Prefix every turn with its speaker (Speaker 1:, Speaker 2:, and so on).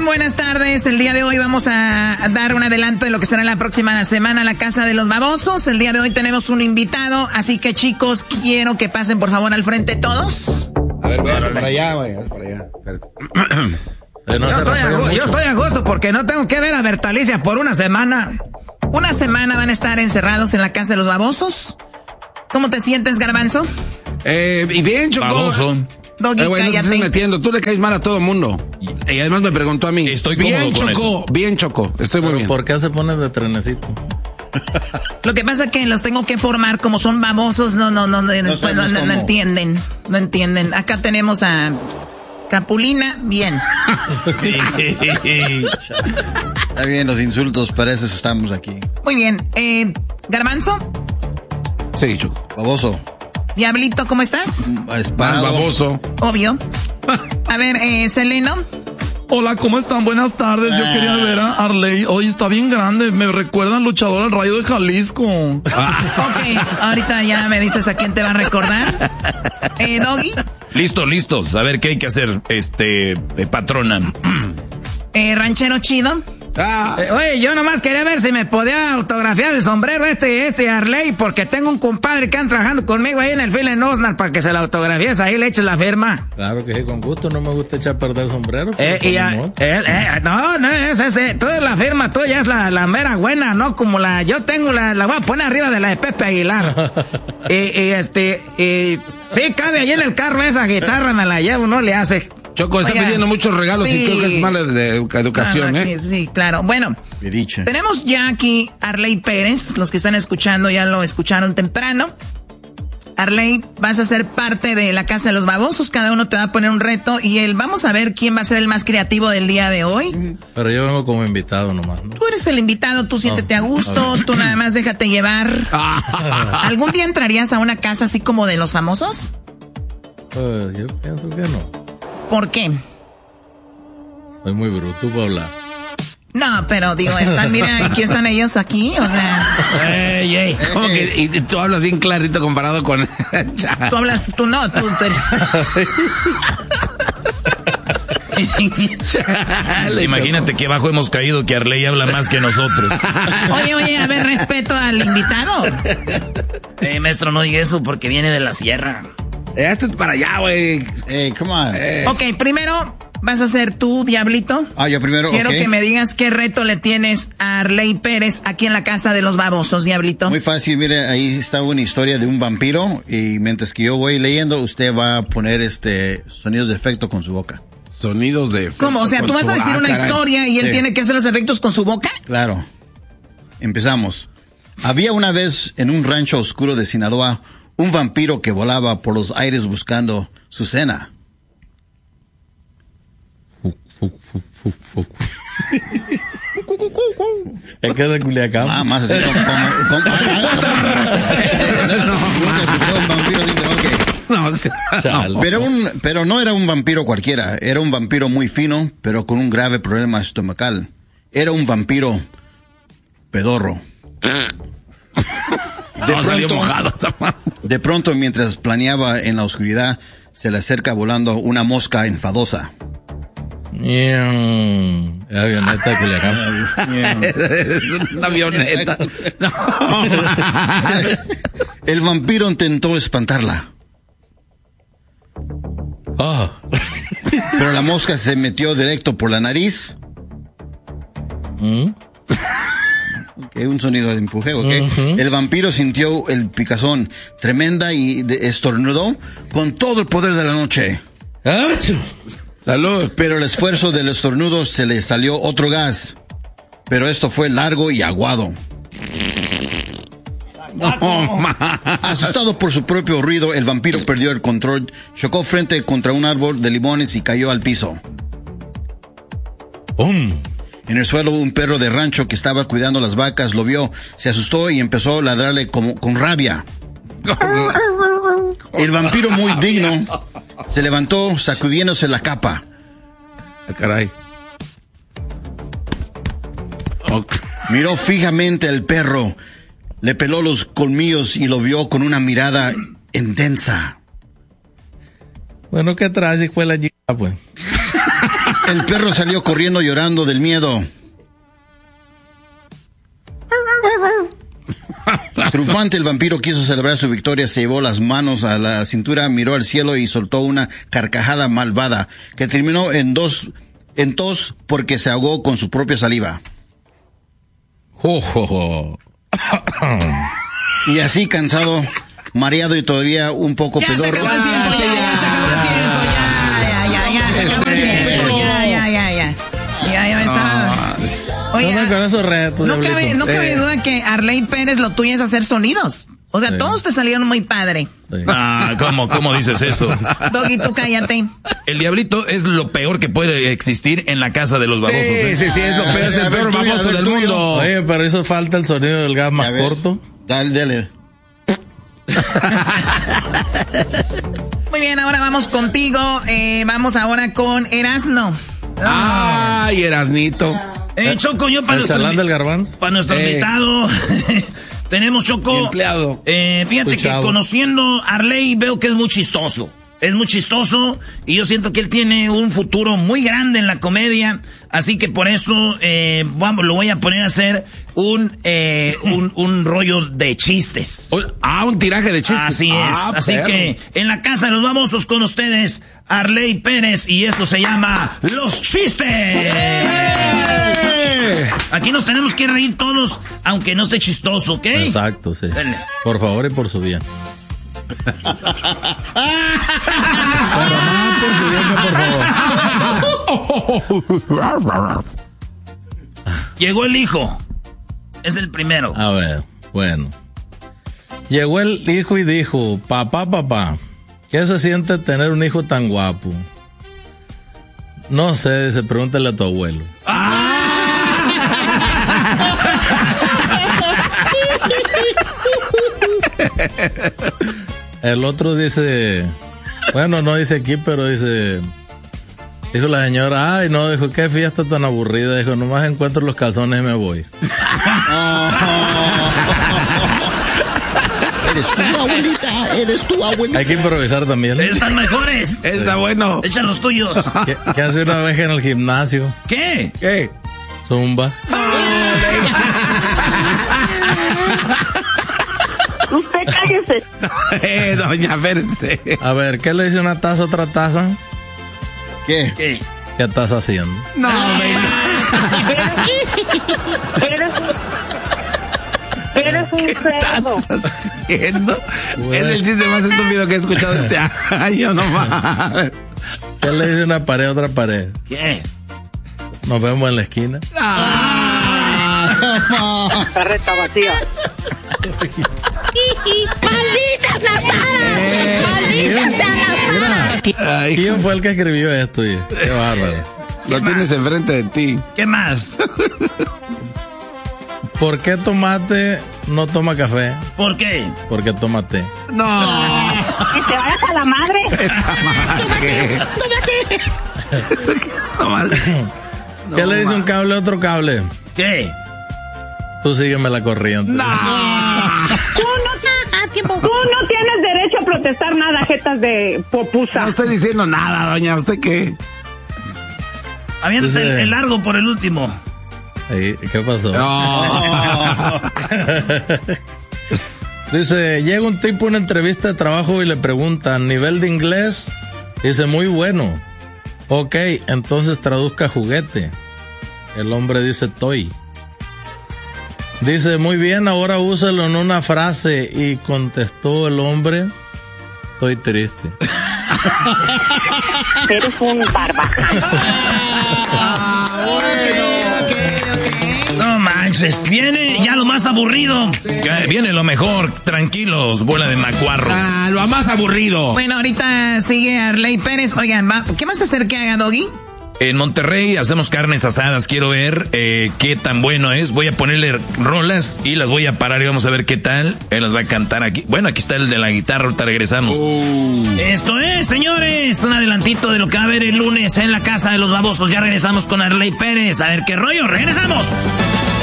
Speaker 1: Buenas tardes. El día de hoy vamos a dar un adelanto de lo que será la próxima semana la Casa de los Babosos. El día de hoy tenemos un invitado, así que chicos, quiero que pasen por favor al frente todos.
Speaker 2: A ver, véase para allá, güey, para allá.
Speaker 3: Yo estoy a gusto porque no tengo que ver a Bertalicia por una semana.
Speaker 1: Una semana van a estar encerrados en la Casa de los Babosos. ¿Cómo te sientes, Garbanzo?
Speaker 2: Y bien, Choco.
Speaker 4: Baboso.
Speaker 1: Doggy,
Speaker 2: Güey, no te estés metiendo, tú le caes mal a todo el mundo. Y además me preguntó a mí.
Speaker 4: Estoy
Speaker 2: bien,
Speaker 4: cómodo con
Speaker 2: Choco,
Speaker 4: eso.
Speaker 2: bien, Choco, estoy muy bien.
Speaker 5: ¿Por qué se pone de trenecito?
Speaker 1: Lo que pasa es que los tengo que formar, como son babosos, después no entienden. No entienden. Acá tenemos a Capulina, bien.
Speaker 6: Está bien, los insultos, para eso estamos aquí.
Speaker 1: Muy bien. ¿Garbanzo?
Speaker 2: Sí, Choco.
Speaker 6: Baboso.
Speaker 1: Diablito, ¿cómo estás?
Speaker 2: Baboso.
Speaker 1: Obvio. A ver, Seleno.
Speaker 7: Hola, ¿cómo están? Buenas tardes. Yo quería ver a Arley. Hoy está bien grande. Me recuerda al luchador al Rayo de Jalisco.
Speaker 1: Ok, ahorita ya me dices a quién te va a recordar. Doggy.
Speaker 4: Listos. A ver, ¿qué hay que hacer, patrona?
Speaker 1: Ranchero chido.
Speaker 3: Oye, yo nomás quería ver si me podía autografiar el sombrero Arley, porque tengo un compadre que anda trabajando conmigo ahí en el Phil Osnar para que se la autografíes, ahí le eches la firma.
Speaker 5: Claro que sí, con gusto, no me gusta echar a perder el sombrero.
Speaker 3: No, tú la firma tuya es la mera buena, no como yo tengo la voy a poner arriba de la de Pepe Aguilar. Sí, cabe ahí en el carro esa guitarra, me la llevo, no le hace.
Speaker 2: Choco, está pidiendo muchos regalos y creo que es mala de educación,
Speaker 1: Sí, claro. Bueno, tenemos ya aquí a Arley Pérez. Los que están escuchando ya lo escucharon temprano. Arley, vas a ser parte de la Casa de los Babosos. Cada uno te va a poner un reto y vamos a ver quién va a ser el más creativo del día de hoy.
Speaker 5: Pero yo vengo como invitado nomás, ¿no?
Speaker 1: Tú eres el invitado, tú siéntete a gusto, tú nada más déjate llevar. ¿Algún día entrarías a una casa así como de los famosos?
Speaker 5: Pues yo pienso que no.
Speaker 1: ¿Por qué?
Speaker 5: Soy muy bruto para hablar.
Speaker 1: No, pero digo, mira, aquí están ellos aquí, o sea.
Speaker 2: Ey. Y tú hablas bien clarito comparado con.
Speaker 1: tú eres.
Speaker 4: Imagínate que bajo hemos caído que Arley habla más que nosotros.
Speaker 1: Oye, a ver, respeto al invitado. Maestro, no diga eso porque viene de la sierra.
Speaker 2: Hazte para allá, güey.
Speaker 6: Come on.
Speaker 1: Ok, primero vas a ser tú, Diablito.
Speaker 6: Yo primero,
Speaker 1: Quiero que me digas qué reto le tienes a Arley Pérez aquí en la Casa de los Babosos, Diablito.
Speaker 6: Muy fácil, mire, ahí está una historia de un vampiro y mientras que yo voy leyendo, usted va a poner sonidos de efecto con su boca.
Speaker 2: Sonidos de efecto.
Speaker 1: ¿Cómo? O sea, tú vas a decir una historia y él tiene que hacer los efectos con su boca.
Speaker 6: Claro. Empezamos. Había una vez en un rancho oscuro de Sinaloa un vampiro que volaba por los aires buscando su cena.
Speaker 5: Es que de Culiacán.
Speaker 6: Más así Pero no era un vampiro cualquiera. Era un vampiro muy fino, pero con un grave problema estomacal. Era un vampiro pedorro. De pronto, mientras planeaba en la oscuridad, se le acerca volando una mosca enfadosa.
Speaker 5: Avioneta de Culiacán.
Speaker 2: Una avioneta. No.
Speaker 6: El vampiro intentó espantarla. Pero la mosca se metió directo por la nariz. Un sonido de empuje, El vampiro sintió el picazón tremenda y estornudó con todo el poder de la noche.
Speaker 2: Salud.
Speaker 6: Pero el esfuerzo del estornudo se le salió otro gas. Pero esto fue largo y aguado. Asustado por su propio ruido, el vampiro perdió el control, chocó frente contra un árbol de limones y cayó al piso. En el suelo, un perro de rancho que estaba cuidando las vacas lo vio, se asustó y empezó a ladrarle con rabia. El vampiro, muy digno, se levantó sacudiéndose la capa.
Speaker 2: Caray.
Speaker 6: Miró fijamente al perro, le peló los colmillos y lo vio con una mirada intensa.
Speaker 5: Bueno, ¿qué traes? Y fue la chica, pues.
Speaker 6: El perro salió corriendo llorando del miedo. Triunfante, el vampiro quiso celebrar su victoria, se llevó las manos a la cintura, miró al cielo y soltó una carcajada malvada que terminó en tos porque se ahogó con su propia saliva. Y así, cansado, mareado y todavía un poco pedorro.
Speaker 1: Se acabó el tiempo, se acabó el tiempo, ya estaba. Oye, no cabe duda que Arley Pérez lo tuyo es hacer sonidos. O sea, todos te salieron muy padre.
Speaker 4: Sí. ¿Cómo dices eso?
Speaker 1: Doggy, tú cállate.
Speaker 4: El diablito es lo peor que puede existir en la casa de los babosos.
Speaker 2: Sí, es lo peor, es el peor baboso del mundo.
Speaker 5: Oye, pero hizo falta el sonido del gas más corto.
Speaker 6: Dale.
Speaker 1: Muy bien, ahora vamos contigo. Vamos ahora con Erasno.
Speaker 2: Ay, Erasnito.
Speaker 4: Choco, yo para nuestro invitado tenemos, Choco,
Speaker 2: empleado.
Speaker 4: Fíjate que conociendo a Arley veo que es muy chistoso. Es muy chistoso y yo siento que él tiene un futuro muy grande en la comedia. Así que por eso lo voy a poner a hacer un rollo de chistes.
Speaker 2: Un tiraje de chistes.
Speaker 4: Así es. Así que en la casa de los babosos con ustedes, Arley Pérez, y esto se llama Los Chistes. Aquí nos tenemos que reír todos, aunque no esté chistoso, ¿ok?
Speaker 5: Exacto, sí. Dale. Por favor y por su bien. Pero no por su bien, por favor.
Speaker 4: Llegó el hijo. Es el primero.
Speaker 5: A ver, bueno. Llegó el hijo y dijo: papá, ¿qué se siente tener un hijo tan guapo? No sé, dice, pregúntale a tu abuelo. El otro dice, bueno, no dice aquí, pero dijo la señora, dijo, qué fiesta tan aburrida, dijo, nomás encuentro los calzones y me voy.
Speaker 6: Eres tu abuelita.
Speaker 5: Hay que improvisar también.
Speaker 4: Están mejores.
Speaker 2: Está bueno.
Speaker 4: Echa los tuyos.
Speaker 5: ¿Qué hace una vez en el gimnasio?
Speaker 4: ¿Qué?
Speaker 5: Zumba.
Speaker 8: Usted cállese.
Speaker 2: Doña, espérense.
Speaker 5: A ver, ¿qué le dice una taza a otra taza?
Speaker 6: ¿Qué?
Speaker 5: ¿Qué estás haciendo?
Speaker 2: No,
Speaker 8: Eres un cerdo.
Speaker 2: ¿Qué estás haciendo? Bueno. Es el chiste más estúpido que he escuchado este año, no más.
Speaker 5: ¿Qué le dice una pared a otra pared?
Speaker 4: ¿Qué?
Speaker 5: Nos vemos en la esquina.
Speaker 8: Carreta vacía.
Speaker 9: ¡Malditas las aras! ¡Malditas sean las aras!
Speaker 5: ¿Quién fue el que escribió esto? Qué bárbaro.
Speaker 2: Lo tienes enfrente de ti.
Speaker 4: ¿Qué más?
Speaker 5: ¿Por qué Tomate no toma café?
Speaker 4: ¿Por qué?
Speaker 5: Porque toma té.
Speaker 8: No. Que te vayas a la madre.
Speaker 5: ¡Tómate! ¿Qué le dice un cable a otro cable?
Speaker 4: ¿Qué?
Speaker 5: Tú sígueme la corriente.
Speaker 8: Tú no tienes derecho a protestar nada, jetas de popusa.
Speaker 2: No estoy diciendo nada, doña. ¿Usted qué?
Speaker 4: Aviéntate el largo por el último.
Speaker 5: ¿Qué pasó? Dice, llega un tipo a una entrevista de trabajo y le pregunta, ¿nivel de inglés? Dice, muy bueno. Ok, entonces traduzca juguete. El hombre dice, toy. Dice, muy bien, ahora úsalo en una frase. Y contestó el hombre, estoy triste.
Speaker 8: Eres un barbaján.
Speaker 4: No manches, viene ya lo más aburrido. Viene lo mejor, tranquilos, bola de macuarros.
Speaker 2: Lo más aburrido.
Speaker 1: Bueno, ahorita sigue Arley Pérez. Oigan, ¿qué vas a hacer que haga, Doggy?
Speaker 4: En Monterrey hacemos carnes asadas, quiero ver qué tan bueno es. Voy a ponerle rolas y las voy a parar y vamos a ver qué tal. Él las va a cantar aquí. Bueno, aquí está el de la guitarra, ahorita regresamos. Esto es, señores, un adelantito de lo que va a haber el lunes en la casa de los babosos. Ya regresamos con Arley Pérez. A ver qué rollo, regresamos.